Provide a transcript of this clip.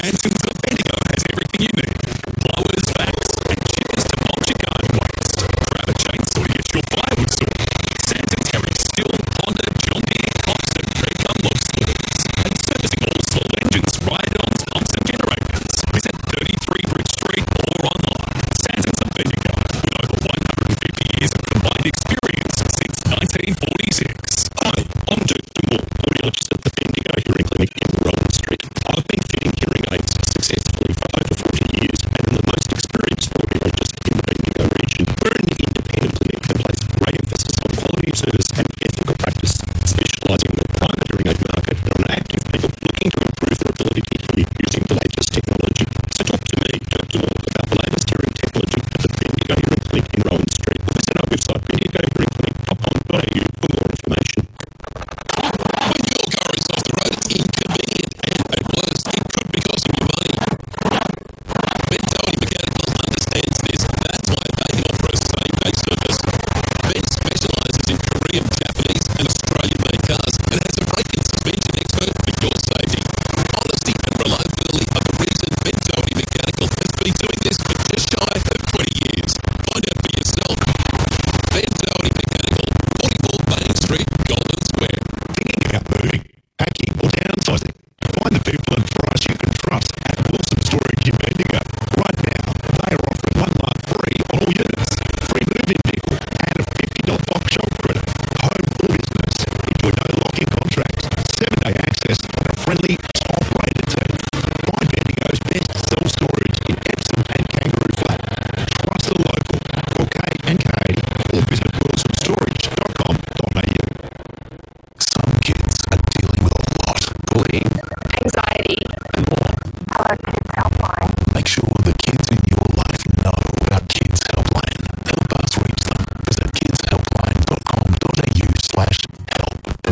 Santon's of Bendigo has everything you need. Blowers, vacs, and chippers to mulch your garden waste. Grab a chainsaw to get your firewood sorted. Santon carries Stihl, Honda, John Deere, Cox, and Redcar log splitters. And servicing all small engines, ride-ons, pumps, and generators. Visit 33 Bridge Street or online. Santon's of Bendigo, with over 150 years of combined experience since 1946. Hi, I'm Dirk Dumore, audiologist at the Bendigo Hearing Clinic in Rowan Street. I've been fitting hearing aids successfully for over 40 years and am the most experienced audiologist in the Bendigo region. We're an independent clinic that places great emphasis on quality service and ethical practice, specialising in the private hearing aid market and on active people looking to improve their ability to hear using the latest technology. So talk to me, Dirk Dumore, about the latest hearing technology at the Bendigo Hearing Clinic in Rowan Street. Visit our website, bendigohearingclinic.com.au for more information. When your car is off the road, it's inconvenient and at worst, it could be costing you money. Ben Doherty Mechanical understands this. That's why they offer a same-day service. Ben specialises in Korean, Japanese and Australian-made cars and has a brake and suspension expert for your safety. Honesty and reliability are the reason Ben Doherty Mechanical has been doing this for just shy of 20 years. Find out for yourself. Ben Doherty Mechanical, 44 Main Street,